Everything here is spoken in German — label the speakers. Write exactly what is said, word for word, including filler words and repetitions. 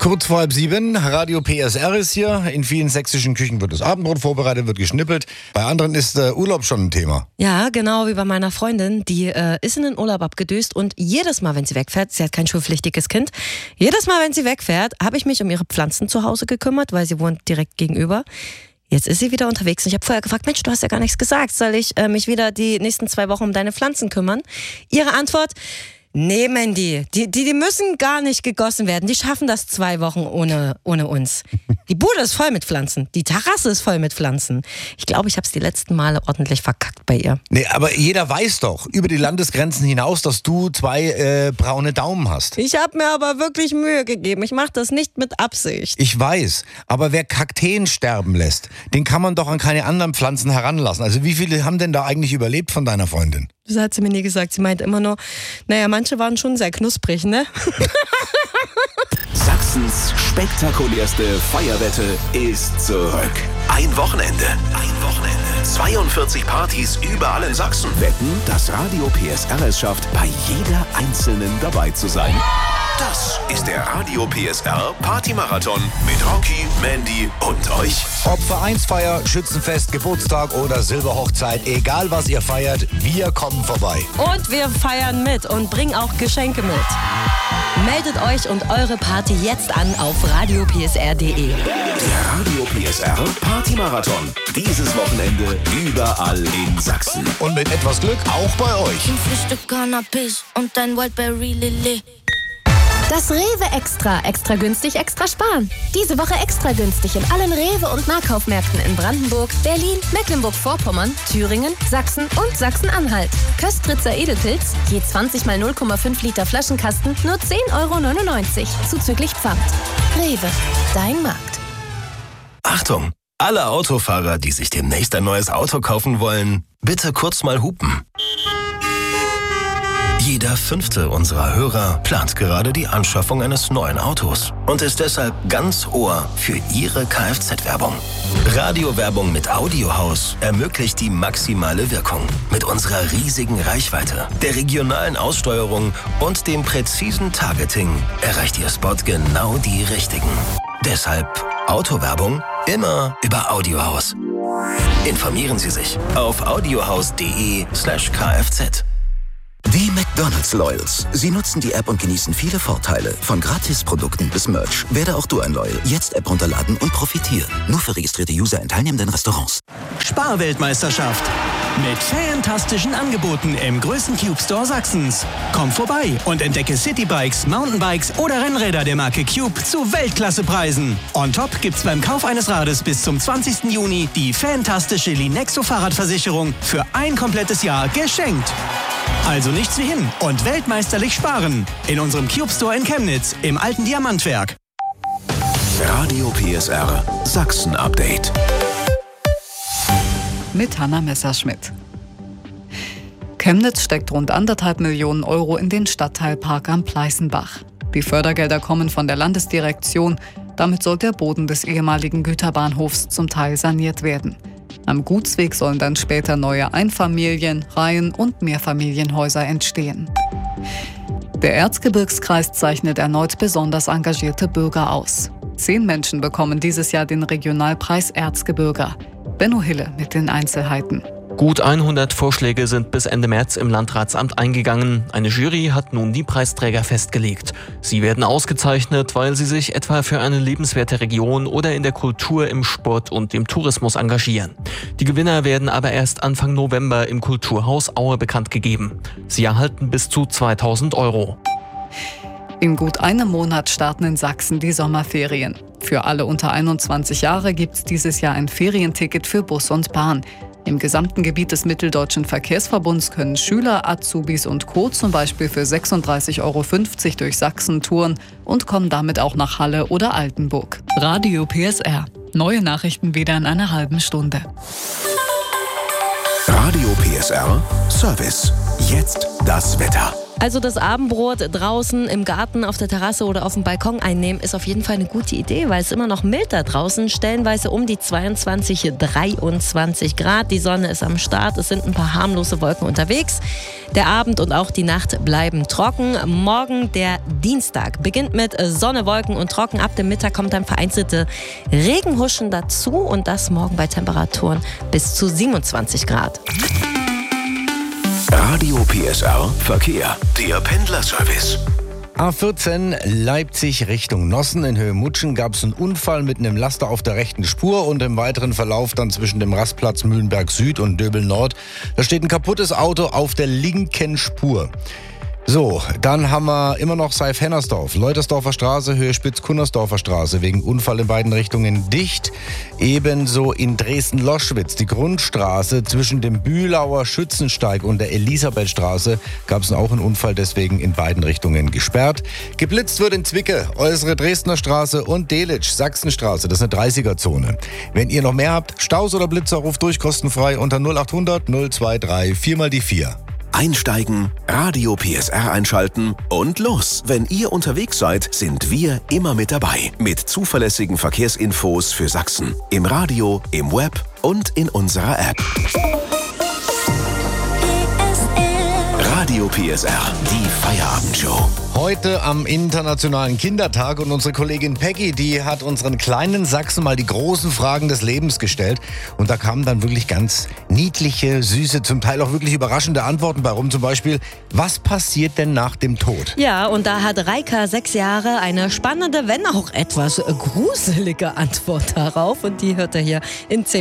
Speaker 1: Kurz vor halb sieben, Radio P S R ist hier. In vielen sächsischen Küchen wird das Abendbrot vorbereitet, wird geschnippelt. Bei anderen ist äh, Urlaub schon ein Thema.
Speaker 2: Ja, genau wie bei meiner Freundin. Die äh, ist in den Urlaub abgedüst und jedes Mal, wenn sie wegfährt, sie hat kein schulpflichtiges Kind, jedes Mal, wenn sie wegfährt, habe ich mich um ihre Pflanzen zu Hause gekümmert, weil sie wohnt direkt gegenüber. Jetzt ist sie wieder unterwegs und ich habe vorher gefragt, Mensch, du hast ja gar nichts gesagt. Soll ich äh, mich wieder die nächsten zwei Wochen um deine Pflanzen kümmern? Ihre Antwort: Nee, Mandy, die, die, die müssen gar nicht gegossen werden. Die schaffen das zwei Wochen ohne, ohne uns. Die Bude ist voll mit Pflanzen. Die Terrasse ist voll mit Pflanzen. Ich glaube, ich habe es die letzten Male ordentlich verkackt bei ihr.
Speaker 1: Nee, aber jeder weiß doch über die Landesgrenzen hinaus, dass du zwei äh, braune Daumen hast.
Speaker 2: Ich habe mir aber wirklich Mühe gegeben. Ich mache das nicht mit Absicht.
Speaker 1: Ich weiß, aber wer Kakteen sterben lässt, den kann man doch an keine anderen Pflanzen heranlassen. Also wie viele haben denn da eigentlich überlebt von deiner Freundin?
Speaker 2: Das hat sie mir nie gesagt. Sie meint immer nur, naja, manche waren schon sehr knusprig, ne?
Speaker 3: Sachsens spektakulärste Feierwette ist zurück. Ein Wochenende. Ein Wochenende. zweiundvierzig Partys überall in Sachsen. Wetten, dass Radio P S R es schafft, bei jeder einzelnen dabei zu sein. Das ist der Radio P S R Partymarathon mit Rocky, Mandy und euch.
Speaker 1: Ob Vereinsfeier, Schützenfest, Geburtstag oder Silberhochzeit, egal was ihr feiert, wir kommen vorbei.
Speaker 2: Und wir feiern mit und bringen auch Geschenke mit. Meldet euch und eure Party jetzt an auf radio p s r punkt d e.
Speaker 3: Der Radio P S R Partymarathon. Dieses Wochenende überall in Sachsen.
Speaker 1: Und mit etwas Glück auch bei euch.
Speaker 4: Ein Frühstück Cannabis und ein Wildberry Lilly.
Speaker 5: Das Rewe Extra. Extra günstig, extra sparen. Diese Woche extra günstig in allen Rewe- und Nahkaufmärkten in Brandenburg, Berlin, Mecklenburg-Vorpommern, Thüringen, Sachsen und Sachsen-Anhalt. Köstritzer Edelpilz, je zwanzig mal null Komma fünf Liter Flaschenkasten, nur zehn Euro neunundneunzig, zuzüglich Pfand. Rewe, dein Markt.
Speaker 3: Achtung! Alle Autofahrer, die sich demnächst ein neues Auto kaufen wollen, bitte kurz mal hupen. Jeder fünfte unserer Hörer plant gerade die Anschaffung eines neuen Autos und ist deshalb ganz Ohr für Ihre Kfz-Werbung. Radiowerbung mit Audiohaus ermöglicht die maximale Wirkung. Mit unserer riesigen Reichweite, der regionalen Aussteuerung und dem präzisen Targeting erreicht Ihr Spot genau die Richtigen. Deshalb Autowerbung immer über Audiohaus. Informieren Sie sich auf audiohaus punkt de slash kfz.
Speaker 6: Die McDonald's Loyals. Sie nutzen die App und genießen viele Vorteile. Von Gratisprodukten bis Merch. Werde auch du ein Loyal. Jetzt App runterladen und profitieren. Nur für registrierte User in teilnehmenden Restaurants.
Speaker 7: Sparweltmeisterschaft. Mit fantastischen Angeboten im größten Cube Store Sachsens. Komm vorbei und entdecke Citybikes, Mountainbikes oder Rennräder der Marke Cube zu Weltklassepreisen. On top gibt's beim Kauf eines Rades bis zum zwanzigsten Juni die fantastische Linexo Fahrradversicherung für ein komplettes Jahr geschenkt. Also nichts wie hin und weltmeisterlich sparen. In unserem Cube Store in Chemnitz im alten Diamantwerk.
Speaker 3: Radio P S R Sachsen Update.
Speaker 8: Mit Hanna Messerschmidt. Chemnitz steckt rund anderthalb Millionen Euro in den Stadtteilpark am Pleißenbach. Die Fördergelder kommen von der Landesdirektion. Damit soll der Boden des ehemaligen Güterbahnhofs zum Teil saniert werden. Am Gutsweg sollen dann später neue Einfamilien-, Reihen- und Mehrfamilienhäuser entstehen. Der Erzgebirgskreis zeichnet erneut besonders engagierte Bürger aus. Zehn Menschen bekommen dieses Jahr den Regionalpreis Erzgebirger. Benno Hille mit den Einzelheiten.
Speaker 9: Gut hundert Vorschläge sind bis Ende März im Landratsamt eingegangen. Eine Jury hat nun die Preisträger festgelegt. Sie werden ausgezeichnet, weil sie sich etwa für eine lebenswerte Region oder in der Kultur, im Sport und im Tourismus engagieren. Die Gewinner werden aber erst Anfang November im Kulturhaus Aue bekannt gegeben. Sie erhalten bis zu zweitausend Euro.
Speaker 8: In gut einem Monat starten in Sachsen die Sommerferien. Für alle unter einundzwanzig Jahre gibt es dieses Jahr ein Ferienticket für Bus und Bahn. Im gesamten Gebiet des Mitteldeutschen Verkehrsverbunds können Schüler, Azubis und Co. zum Beispiel für sechsunddreißig Euro fünfzig durch Sachsen touren und kommen damit auch nach Halle oder Altenburg. Radio P S R. Neue Nachrichten wieder in einer halben Stunde.
Speaker 3: Radio P S R Service. Jetzt das Wetter.
Speaker 2: Also das Abendbrot draußen im Garten, auf der Terrasse oder auf dem Balkon einnehmen, ist auf jeden Fall eine gute Idee, weil es immer noch mild da draußen, stellenweise um die zweiundzwanzig, dreiundzwanzig Grad. Die Sonne ist am Start, es sind ein paar harmlose Wolken unterwegs. Der Abend und auch die Nacht bleiben trocken. Morgen, der Dienstag, beginnt mit Sonne, Wolken und trocken. Ab dem Mittag kommt dann vereinzelte Regenhuschen dazu und das morgen bei Temperaturen bis zu siebenundzwanzig Grad.
Speaker 3: Radio P S R Verkehr, der Pendlerservice.
Speaker 1: A vierzehn Leipzig Richtung Nossen in Höhe Mutschen gab es einen Unfall mit einem Laster auf der rechten Spur und im weiteren Verlauf dann zwischen dem Rastplatz Mühlenberg Süd und Döbel Nord. Da steht ein kaputtes Auto auf der linken Spur. So, dann haben wir immer noch Seif-Hennersdorf, Leutersdorfer Straße, Höhe Spitz-Kunnersdorfer Straße, wegen Unfall in beiden Richtungen dicht. Ebenso in Dresden-Loschwitz, die Grundstraße zwischen dem Bühlauer Schützensteig und der Elisabethstraße gab es auch einen Unfall, deswegen in beiden Richtungen gesperrt. Geblitzt wird in Zwicke, äußere Dresdner Straße und Delitzsch, Sachsenstraße, das ist eine dreißiger-Zone. Wenn ihr noch mehr habt, Staus oder Blitzer, ruft durch kostenfrei unter null acht hundert null zwei drei vier mal die vier.
Speaker 3: Einsteigen, Radio P S R einschalten und los. Wenn ihr unterwegs seid, sind wir immer mit dabei. Mit zuverlässigen Verkehrsinfos für Sachsen. Im Radio, im Web und in unserer App. Radio P S R, die Feierabendshow.
Speaker 1: Heute am Internationalen Kindertag und unsere Kollegin Peggy, die hat unseren kleinen Sachsen mal die großen Fragen des Lebens gestellt. Und da kamen dann wirklich ganz niedliche, süße, zum Teil auch wirklich überraschende Antworten bei rum. Zum Beispiel, was passiert denn nach dem Tod?
Speaker 2: Ja, und da hat Reika, sechs Jahre, eine spannende, wenn auch etwas gruselige Antwort darauf. Und die hört er hier in zehn